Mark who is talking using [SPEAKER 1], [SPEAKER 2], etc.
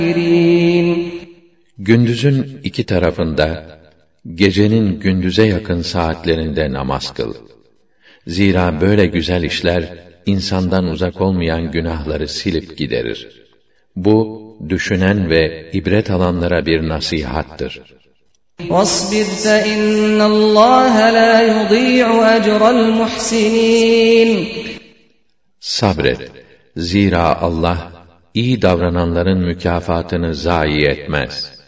[SPEAKER 1] Gündüzün iki tarafında, gecenin gündüze yakın saatlerinde namaz kıl. Zira böyle güzel işler, insandan uzak olmayan günahları silip giderir. Bu, düşünen ve ibret alanlara bir nasihattır.
[SPEAKER 2] وَاصْبِرْ فَإِنَّ اللّٰهَ لَا يُضِيعُ أَجْرَ الْمُحْسِنِينَ
[SPEAKER 1] Sabret, zira Allah, iyi davrananların mükafatını zayi etmez.